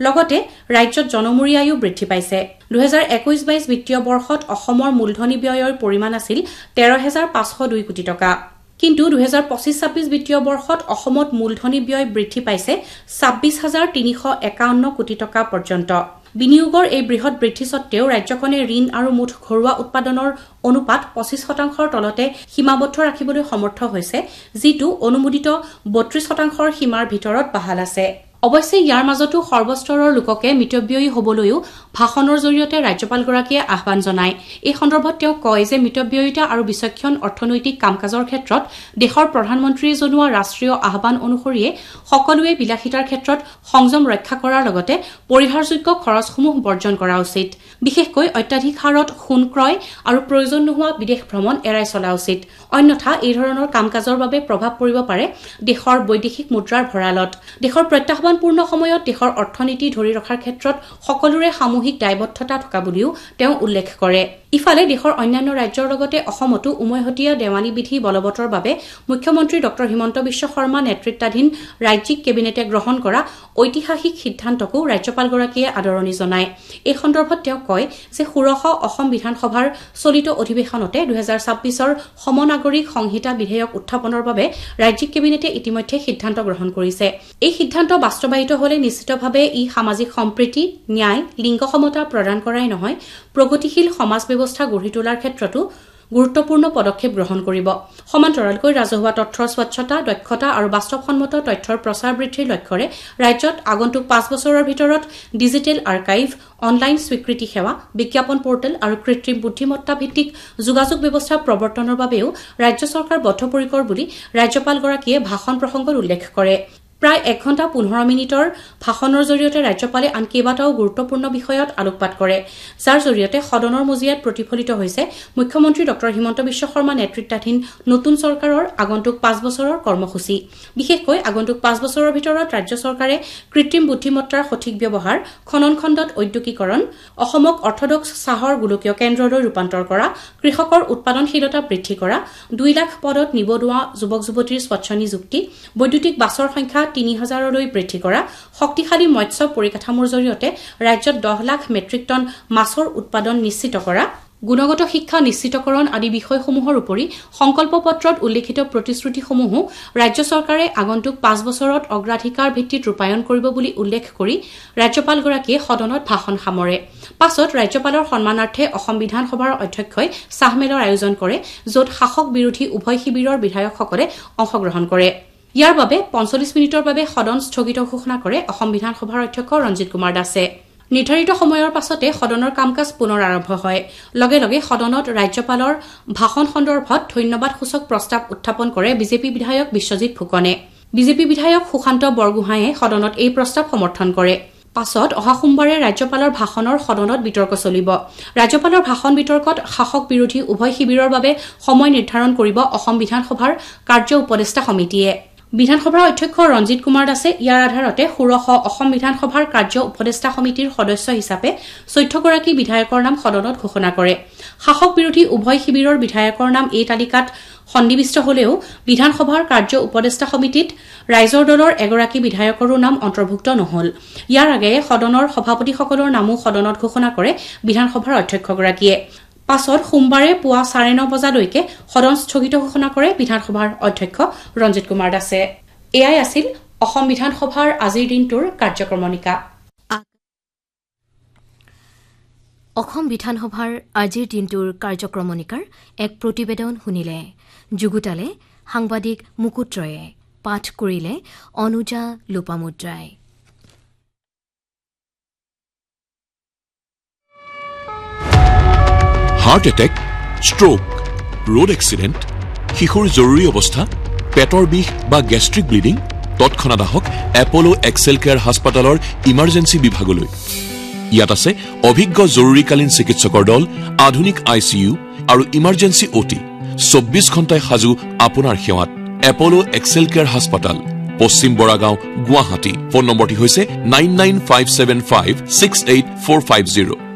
লগতে ৰাজ্যত জনমূৰি আয়ু বৃদ্ধি পাইছে 2021-22 বিত্তীয় বৰ্ষত অসমৰ মূলধনী ব্যয়ৰ পৰিমাণ আছিল 13,502 কোটি টকা কিন্তু 2025-26 বিত্তীয় বৰ্ষত অসমত মূলধনী ব্যয় বৃদ্ধি পাইছে 26,351 কোটি টকা পৰ্যন্ত বিনিয়োগৰ এই বৃহৎ বৃদ্ধি সত্ত্বেও ৰাজ্যখনে ঋণ আৰু মুঠ ঘৰুৱা উৎপাদনৰ অনুপাত 25%ৰ তলতে সীমাবদ্ধ ৰাখিবলৈ সমৰ্থ হৈছে যিটো অনুমোদিত 32%ৰ সীমাৰ ভিতৰত বাহাল আছে অৱশ্যে ইয়াৰ মাজতো সৰ্বস্তৰৰ লোককে মিতব্যয়ী হ'বলৈও ভাষণৰ জৰিয়তে ৰাজ্যপালগৰাকীয়ে আহ্বান জনায় এই সন্দৰ্ভত তেওঁ কয় যে মিতব্যয়িতা আৰু বিচক্ষণ অৰ্থনৈতিক কামকাজৰ ক্ষেত্ৰত দেশৰ প্ৰধানমন্ত্ৰীয়ে জনোৱা ৰাষ্ট্ৰীয় আহ্বান অনুসৰিয়ে সকলোৱে বিলাসিতাৰ ক্ষেত্ৰত সংযম ৰক্ষা কৰাৰ লগতে পৰিহাৰযোগ্য খৰচসমূহ বৰ্জন কৰা উচিত বিশেষকৈ অত্যাধিক হাৰত সোণ ক্ৰয় আৰু প্ৰয়োজন নোহোৱা বিদেশ ভ্ৰমণ এৰাই চলা উচিত অন্যথা এই ধৰণৰ কামকাজৰ বাবে প্ৰভাৱ পৰিব পাৰে দেশৰ বৈদেশিক মুদ্ৰাৰ ভঁৰালত দেশৰ প্ৰত্যাহ্বানপূৰ্ণ সময়ত দেশৰ অৰ্থনীতি ধৰি ৰখাৰ ক্ষেত্ৰত সকলোৰে সামূহিক দায়বদ্ধতা থকা বুলিও তেওঁ উল্লেখ কৰে ইফালে দেশৰ অন্যান্য ৰাজ্যৰ লগতে অসমতো উমৈহতীয়া দেৱানী বিধি বলবতৰ বাবে মুখ্যমন্ত্ৰী ডক্টৰ হিমন্ত বিশ্ব শৰ্মা নেতৃত্বাধীন ৰাজ্যিক কেবিনেটে গ্ৰহণ কৰা ঐতিহাসিক সিদ্ধান্তকো ৰাজ্যপালগৰাকীয়ে আদৰণি জনায় এই সন্দৰ্ভত তেওঁ কয় যে ষোড়শ অসম বিধানসভাৰ চলিত অধিৱেশনতে 2026ৰ সমনাগৰিক সংহিতা বিধেয়ক উত্থাপনৰ বাবে ৰাজ্যিক কেবিনেটে ইতিমধ্যে সিদ্ধান্ত গ্ৰহণ কৰিছে এই সিদ্ধান্ত বাস্তৱায়িত হলে নিশ্চিতভাৱে ই সামাজিক সম্প্ৰীতি ন্যায় লিংগ সমতা প্ৰদান কৰাই নহয় প্ৰগতিশীল সমাজ ব্যৱস্থা গঢ়ি তোলাৰ ক্ষেত্ৰতো গুৰুত্বপূৰ্ণ পদক্ষেপ গ্ৰহণ কৰিব সমান্তৰালকৈ ৰাজহুৱা তথ্যৰ স্বচ্ছতা দক্ষতা আৰু বাস্তৱসন্মত তথ্যৰ প্ৰচাৰ বৃদ্ধিৰ লক্ষ্যৰে ৰাজ্যত আগন্তুক 5 বছৰৰ ভিতৰত ডিজিটেল আৰ্কাইভ অনলাইন স্বীকৃতি সেৱা বিজ্ঞাপন পোৰ্টেল আৰু কৃত্ৰিম বুদ্ধিমত্তা ভিত্তিক যোগাযোগ ব্যৱস্থা প্ৰৱৰ্তনৰ বাবেও ৰাজ্য চৰকাৰ বদ্ধপৰিকৰ বুলি ৰাজ্যপালগৰাকীয়ে ভাষণ প্ৰসংগত উল্লেখ কৰে প্ৰায় 1 ঘণ্টা 15 মিনিটৰ ভাষণৰ জৰিয়তে ৰাজ্যপালে আন কেইবাটাও গুৰুত্বপূৰ্ণ বিষয়ত আলোকপাত কৰে যাৰ জৰিয়তে সদনৰ মজিয়াত প্ৰতিফলিত হৈছে মুখ্যমন্ত্ৰী ডক্টৰ হিমন্ত বিশ্ব শৰ্মা নেতৃত্বাধীন নতুন চৰকাৰৰ আগন্তুক 5 বছৰৰ কৰ্মসূচী বিশেষকৈ আগন্তুক 5 বছৰৰ ভিতৰত ৰাজ্য চৰকাৰে কৃত্ৰিম বুদ্ধিমত্তাৰ সঠিক ব্যৱহাৰ খনন খণ্ডত ঔদ্যোগিকৰণ অসমক অৰ্থডক্স চাহৰ গোলকীয় কেন্দ্ৰলৈ ৰূপান্তৰ কৰা কৃষকৰ উৎপাদনশীলতা বৃদ্ধি কৰা 2 লাখ পদত নিবনুৱা যুৱক যুৱতীৰ স্বচ্ছ নিযুক্তি বৈদ্যুতিক বাছৰ সংখ্যা 3000লৈ বৃদ্ধি কৰা শক্তিশালী মৎস্য পৰিকাঠামোৰ জৰিয়তে ৰাজ্যত 10 লাখ মেট্ৰিক টন মাছৰ উৎপাদন নিশ্চিত কৰা গুণগত শিক্ষা নিশ্চিতকৰণ আদি বিষয়সমূহৰ উপৰি সংকল্প পত্ৰত উল্লেখিত প্ৰতিশ্ৰুতিসমূহ ৰাজ্য চৰকাৰে আগন্তুক 5 বছৰত অগ্ৰাধিকাৰ ভিত্তিত ৰূপায়ণ কৰিব বুলি উল্লেখ কৰি ৰাজ্যপালগৰাকীয়ে সদনত ভাষণ সামৰে পাছত ৰাজ্যপালৰ সন্মানাৰ্থে অসম বিধানসভাৰ অধ্যক্ষই চাহমেলৰ আয়োজন কৰে য'ত শাসক বিৰোধী উভয় শিবিৰৰ বিধায়কসকলে অংশগ্ৰহণ কৰে ইয়াৰ বাবে 45 মিনিটৰ বাবে সদন স্থগিত ঘোষণা কৰে অসম বিধানসভাৰ অধ্যক্ষ ৰঞ্জিত কুমাৰ দাসে নিৰ্ধাৰিত সময়ৰ পাছতে সদনৰ কামকাজ পুনৰ আৰম্ভ হয় লগে লগে সদনত ৰাজ্যপালৰ ভাষণ সন্দৰ্ভত ধন্যবাদসূচক প্ৰস্তাৱ উত্থাপন কৰে বিজেপি বিধায়ক বিশ্বজিৎ ফুকনে বিজেপি বিধায়ক সুশান্ত বৰগোহাঁয়ে সদনত এই প্ৰস্তাৱ সমৰ্থন কৰে পাছত অহা সোমবাৰে ৰাজ্যপালৰ ভাষণৰ সদনত বিতৰ্ক চলিব ৰাজ্যপালৰ ভাষণ বিতৰ্কত শাসক বিৰোধী উভয় শিবিৰৰ বাবে সময় নিৰ্ধাৰণ কৰিব অসম বিধানসভাৰ কাৰ্য উপদেষ্টা সমিতিয়ে বিধানসভাৰ অধ্যক্ষ ৰঞ্জিত কুমাৰ দাসে ইয়াৰ আধাৰতে ষোড়শ অসম বিধানসভাৰ কাৰ্য উপদেষ্টা সমিতিৰ সদস্য হিচাপে 14 গৰাকী বিধায়কৰ নাম সদনত ঘোষণা কৰে শাসক বিৰোধী উভয় শিবিৰৰ বিধায়কৰ নাম এই তালিকাত সন্নিবিষ্ট হলেও বিধানসভাৰ কাৰ্য উপদেষ্টা সমিতিত ৰাইজৰ দলৰ এগৰাকী বিধায়কৰো নাম অন্তৰ্ভুক্ত নহল ইয়াৰ আগেয়ে সদনৰ সভাপতিসকলৰ নামো সদনত ঘোষণা কৰে বিধানসভাৰ অধ্যক্ষগৰাকীয়ে পাছত সোমবাৰে পুৱা 9:30 বজালৈকে সদন স্থগিত ঘোষণা কৰে বিধানসভাৰ অধ্যক্ষ ৰঞ্জিত কুমাৰ দাসে এয়াই আছিল অসম বিধানসভাৰ আজিৰ দিনটোৰ কাৰ্যক্ৰমণিকা অসম বিধানসভাৰ আজিৰ দিনটোৰ কাৰ্যক্ৰমণিকাৰ এক প্ৰতিবেদন শুনিলে যুগুতালে সাংবাদিক মুকুট ৰয়ে পাঠ কৰিলে অনুজা লোপামুদ্ৰাই heart attack stroke road accident শিশুৰ জৰুৰী অৱস্থা পেটৰ বিষ বা গেষ্ট্ৰিক ব্লিডিং তৎক্ষণাৎ আহক এপলো এক্সেল কেয়াৰ হাস্পাতালৰ ইমাৰ্জেঞ্চি বিভাগলৈ ইয়াত আছে অভিজ্ঞ জৰুৰীকালীন চিকিৎসকৰ দল আধুনিক ICU আৰু ইমাৰ্জেঞ্চি OT 24 ঘণ্টাই সাজু আপোনাৰ সেৱাত এপলো এক্সেল কেয়াৰ হাস্পাতাল পশ্চিম বৰাগাঁও গুৱাহাটী ফোন নম্বৰটি হৈছে 9957568450